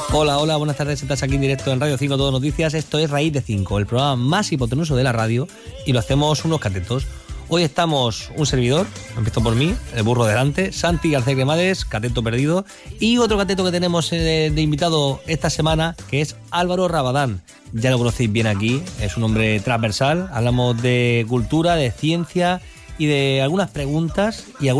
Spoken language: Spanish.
Hola, hola, buenas tardes. Estás aquí en directo en Radio 5 Todo Noticias. Esto es Raíz de 5, el programa más hipotenuso de la radio, y lo hacemos unos catetos. Hoy estamos un servidor, empiezo por mí, el burro delante, Santi García Cremades, cateto perdido, y otro cateto que tenemos de invitado esta semana, que es Álvaro Rabadán. Ya lo conocéis bien aquí, es un hombre transversal. Hablamos de cultura, de ciencia y de algunas preguntas y